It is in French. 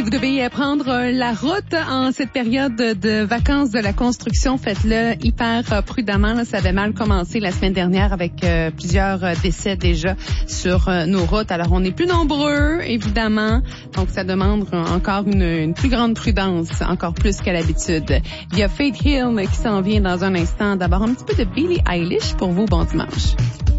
Si vous devez prendre la route en cette période de vacances de la construction, faites-le hyper prudemment. Là, ça avait mal commencé la semaine dernière avec plusieurs décès déjà sur nos routes. Alors, on est plus nombreux, évidemment. Donc, ça demande encore une plus grande prudence, encore plus qu'à l'habitude. Il y a Faith Hill qui s'en vient dans un instant. D'abord, un petit peu de Billie Eilish pour vous. Bon dimanche.